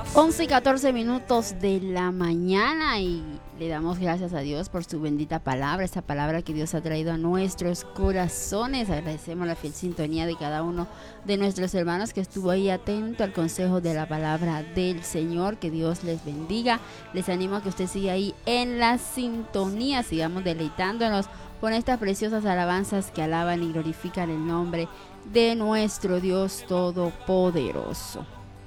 11:14 de la mañana y le damos gracias a Dios por su bendita palabra, esta palabra que Dios ha traído a nuestros corazones. Agradecemos la fiel sintonía de cada uno de nuestros hermanos que estuvo ahí atento al consejo de la palabra del Señor. Que Dios les bendiga. Les animo a que usted siga ahí en la sintonía, sigamos deleitándonos con estas preciosas alabanzas que alaban y glorifican el nombre de nuestro Dios Todopoderoso.